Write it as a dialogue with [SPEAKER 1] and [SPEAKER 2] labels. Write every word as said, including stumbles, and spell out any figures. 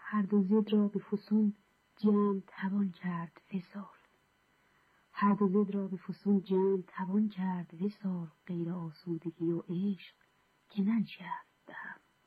[SPEAKER 1] هر دو ضد را به فسون جمع توان کرد وصال. هر دو ضد را به فسون جمع توان کرد وصال. غیر آسودگی و عشق که ننشست